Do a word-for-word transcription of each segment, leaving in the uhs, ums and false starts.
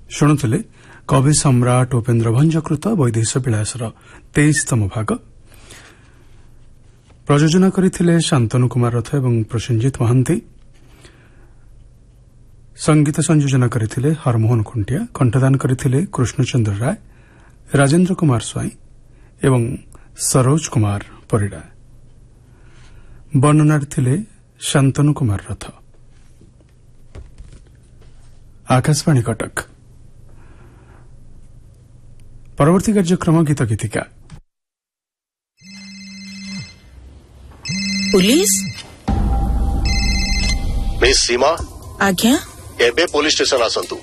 शुणुले कवि सम्राट उपेन्द्र भंजकृत वैदेश विलासर तेईसतम भाग। प्रयोजना करथिले शांतनु कुमार रथ एवं प्रसेनजित महांती। संगीत संयोजना करथिले हरमोहन खुंटिया। कंठदान करथिले कृष्णचंद्र राय, राजेन्द्र कुमार स्वाई एवं सरोज कुमार परिड़ा। वर्णना थिले शांतनु कुमार रथ। आकाशवाणी कटक। परवर्ती कार्यक्रम गीत गीतिका। पुलिस मिस सीमा आज्ञा एबे पुलिस स्टेशन आसंतु।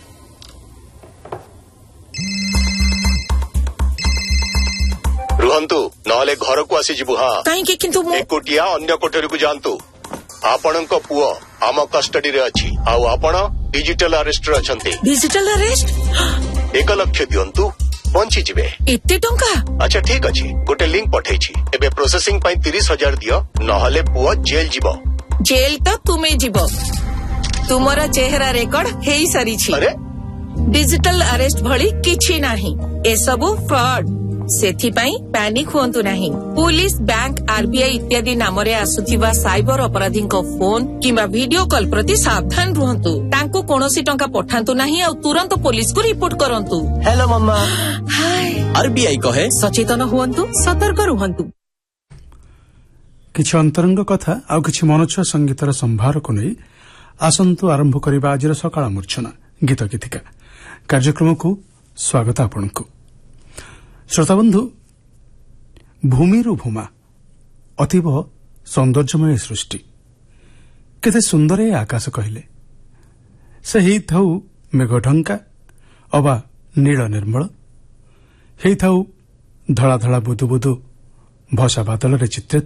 रुहंतु नहले घर को आसी जिबु। हाँ कहीं किंतु एकोटिया अन्य कोठरी को जानतु। आपणक पुओ आम कस्टडी रे अछि आउ आपण डिजिटल अरेस्ट रे अछंती। डिजिटल अरेस्ट एक लक्ष दियंतु पहुंची जिबे। एते टंका? अच्छा ठीक अछि, गोटे लिंक पठेछि। एबे प्रोसेसिंग पई तीस हजार दियो, नहले पुओ जेल जिवो। जेल तो तुमे जिवो। तुमरा चेहरा रेकॉर्ड हेई सारी छी। अरे डिजिटल अरेस्ट भली किछि नाही, ए सबु फ्रॉड। सेथिपाई पैनिक हुअंतु नाही। पुलिस, बैंक, आरबीआई इत्यादि नामरे आसुथिबा साइबर अपराधी को फोन किंबा वीडियो कॉल प्रति सावधान रुहंतु। तांको कोनोसी टंका पठांतु नाही और तुरंत पुलिस को रिपोर्ट करंतु। हेलो मम्मा। हाय। आरबीआई कहे सचेतन हुअंतु, सतर्क रुहंतु। किछि अंतरंग कथा आ किछि मनोच्छा संगीतर संभार को नै आसंतु आरंभ करिबा आजिर सकाळ मूर्छना गीत गीतिका कार्यक्रम को स्वागत आपनकु। श्रोताबंधु, भूमिरु भूमा अतीव सौंदर्यमय सृष्टि। केते सुंदर ए आकाश कहले से ही थाउ मेघढंका अबा नील निर्मल, हेई थाउ धड़ा धड़ा बुदु बुदु भसा बादल रे चित्रित,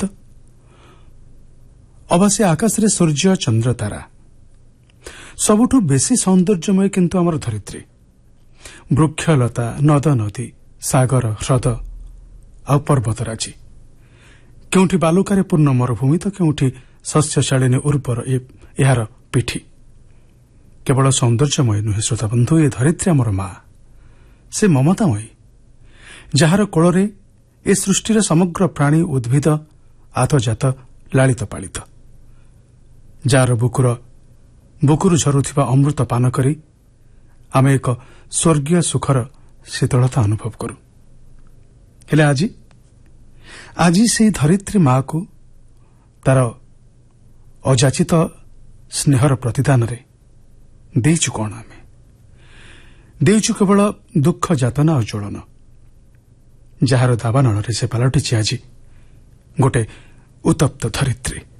अबा से आकाश रे सूर्य चंद्र तारा। सबुठु बेसी सौंदर्यमय किंतु आमर धरित्री। वृक्षलता, नद नदी, सागर, ह्रद आ पर्वतराजी। केउठी बालुकारे पूर्ण मरुभूमि तो केउठी शस्यशालिनी उर्वर एहार पिठी। केवल सौंदर्यमय नुहे श्रोताबंधु, ए धरित्री आमर मां। से ममतामयी, जार कोଳରେ ए सृष्टिर समग्र प्राणी उद्भिद आतजात लालित पालित। जार बुकुर बुकुरु झरुथिबा अमृत पान करी आमे एक स्वर्गीय सुखर शीतलता अनुभव करू। हेले आजी आजी से धरित्री माँ को तार अजाचित स्नेहर प्रतिदान रे देइछु कौन? आमे देइछु केवल दुख जातना और ज्वलन, जार दावानल से पालटिछि आजी गोटे उत्तप्त धरित्री।